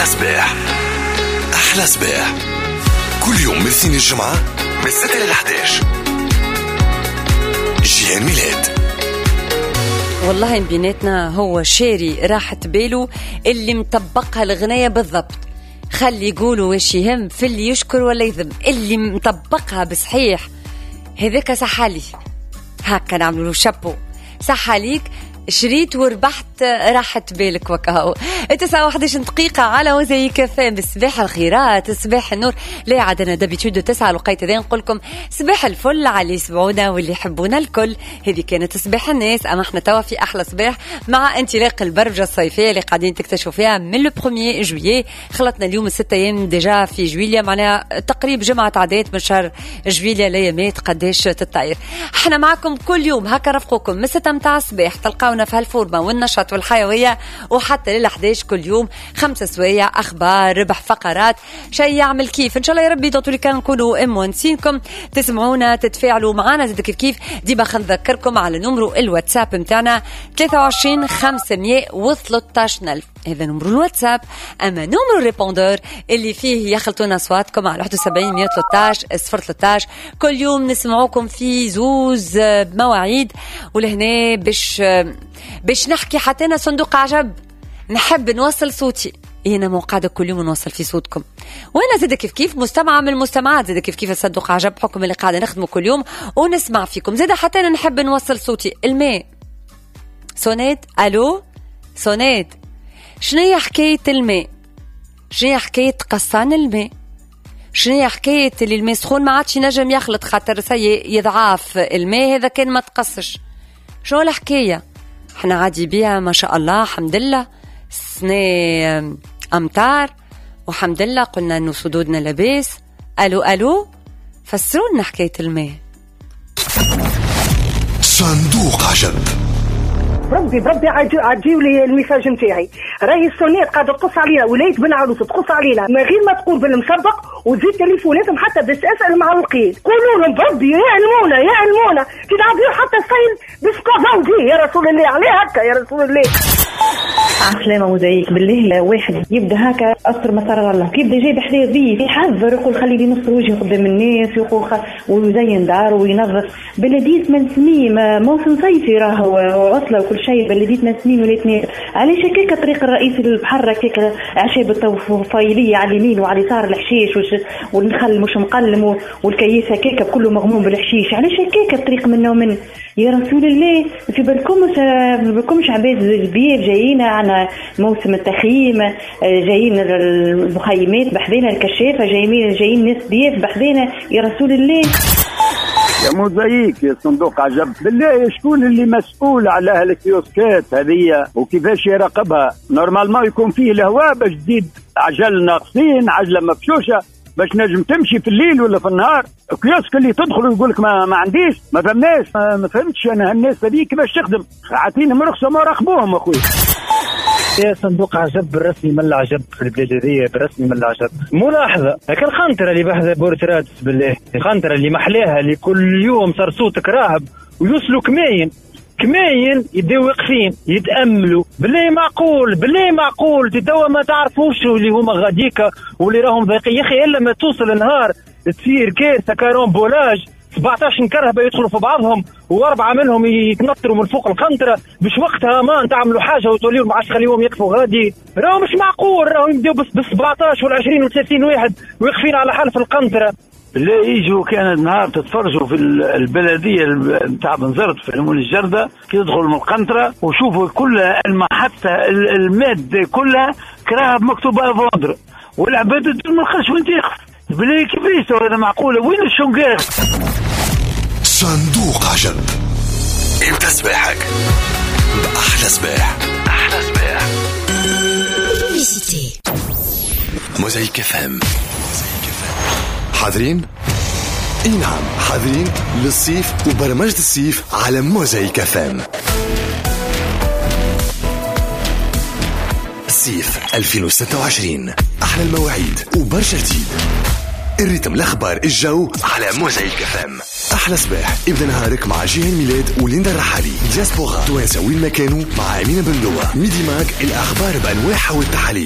صباح. أحلى صباح كل يوم من الاثنين الجمعة من 6 ل 11. جيهان ميلاد. والله بيناتنا هو شاري راحة باله اللي مطبقها الغنية بالضبط. خلي يقولوا واش يهم في اللي يشكر ولا يذم، اللي مطبقها بصحيح هذاك صحالي. هكا نعملوا له شابو، صحاليك شريت وربحت راحة بالك وكاو. 9:11 دقيقة على موزايك فام. بالصباح الخيرات، صباح النور. لا عادنا دابيتود 9 الوقيت ذا نقولكم صباح الفل على اللي يسمعونا واللي يحبونا الكل. هذه كانت صباح الناس، اما احنا توا في احلى صباح مع انطلاق البرجة الصيفية اللي قاعدين تكتشفوا فيها من لو 1 جويي. خلطنا اليوم 6 ايام ديجا في جويليا، معناها تقريبا جمعة عدات من شهر جويليا. الايامات قداش تطير. احنا معكم كل يوم هكا رفقوكم من 6 متاع الصباح، تلقاونا في هالفورمة والنشاط والحيوية، وحتى لل11 كل يوم 5 سوايع اخبار ربح فقرات شيء يعمل كيف ان شاء الله يا ربي. طولي كان نكونوا مونسينكم تسمعونا تتفاعلوا معنا زاد كيف ديما. خنذكركم على نمرو الواتساب متاعنا 23 513 هذا نمرو الواتساب. اما نمرو الريبوندور اللي فيه يخلطونا اصواتكم على 71 113 013. كل يوم نسمعوكم في زوز مواعيد، ولهنا باش نحكي حتى أنا صندوق عجب. نحب نوصل صوتي، أنا موقعدة كل يوم نوصل في صوتكم، وأنا زاد كيف مستمعة من المستمعات. زاد كيف الصندوق عجب بحكم اللي قاعدة نخدمه كل يوم ونسمع فيكم. زاد حتى أنا نحب نوصل صوتي. الماء سونيت، ألو سونيت، شنو حكاية الماء؟ شنو حكاية قصان الماء؟ شنو حكاية اللي الماء سخون ما عادش ينجم يخلط خاطر يضعاف الماء هذا كان ما تقصش؟ شو الحكاية؟ احنا عادي بيها ما شاء الله، الحمد لله سنة أمطار وحمد لله. قلنا انه صدودنا لباس. ألو فسرونا حكاية الماء. صندوق عجب. بربي عجيب لي الميساج نتاعي. راهي السونيات قاعده تقص علينا، ولايه بن عروس تقص علينا ما غير ما تقول بالمسبق، وتزيد تليفوناتهم حتى باش اسال مع الوقيت. قولوا لهم بربي يعلمونا كي نعطيو حتى السيل بسكوفاودي يا رسول الله. عليه هكا يا رسول الله. عسلامة موزايك. بالله واحد يبدا هكا أسر مسار الله، يبدا جايب حذايا ضيف يحذر يقول خلي لي نص وجهي قدام الناس، يقول ويزين داره وينظف. بلديت من سنين موسم صيفي راهو عطلة وكل شيء. بلديت من سنين وليت ناس. علاش هكاك الطريق الرئيسي للبحر هكاك عشاب الطفيلية على اليمين وعلى اليسار الحشيش والنخل مش مقلم والكيس هكاك كله مغموم بالحشيش. علاش هكاك الطريق منه ومن يا رسول الله؟ في بالكمش عباد البيت جايين عنا موسم التخييم، جايين المخيمات بحذينا الكشافة، جايين ناس ضياف بحذينا يا رسول الله. يا موزايك يا صندوق عجب، بالله شكون اللي مسؤول على هالكيوسكات هذه وكيفاش يراقبها؟ نورمالمون يكون فيه الهواء باش تزيد عجل ناقصين، عجلة مفشوشة باش نجم تمشي في الليل ولا في النهار. كيوسك اللي تدخل ويقول لك ما عنديش، ما فهمناش، ما فهمتش انا هالناس هذه كيفاش تخدم. عطينهم رخصه ما راقبوهم اخويا. يا صندوق عجب بالرسمي من العجب في البلاد هذه، بالرسمي من العجب. ملاحظه هكا الخنطره اللي بحذا بورترات، بالله الخنطره اللي محلاها اللي كل يوم صار صوتك راهب ويوصلوا كماين يديو واقفين يتأملوا. بالله معقول تدوا ما تعرفوش اللي هما غاديكا واللي راهم ضايقين يا اخي. الا ما توصل النهار تصير كارثه كارون بولاج، 17 كرهبه يدخلوا في بعضهم واربعه منهم يتنطروا من فوق القنطره. مش وقتها ما تعملوا حاجه وتوليوا ما عادش خليهم يقفوا غادي. راهو مش معقول، راهو يبداو بس 17 ولا 20 و 30 واحد واقفين على حلف القنطره. لا يجوا كان النهار تتفرجوا في البلديه نتاع بنزرت في المول الجرده، كي يدخلوا من القنطره وشوفوا كل المحطه الماده كلها كراهب مكتوبه فوندر، والعباد تدور من الخش وانت يخف. بلاي كيفاش هذا معقوله؟ وين الشنقاق؟ صندوق عجب. امتى صباحك بأحلى صباح. أحلى صباح. موزايك فهم. حاضرين؟ اي نعم حاضرين للصيف وبرمجة الصيف على موزايك فهم. الصيف 2026 أحلى المواعيد وبرشا جديد. الريتم الأخبار الجو على موزايك فهم. أحلى صباح ابدأ نهارك مع جيهان ميلاد وليندا الرحالي. دياسبورا توانسة وين ما كانوا مع أمينة بندوة. ميدي ماك الأخبار بأنواعها والتحاليل.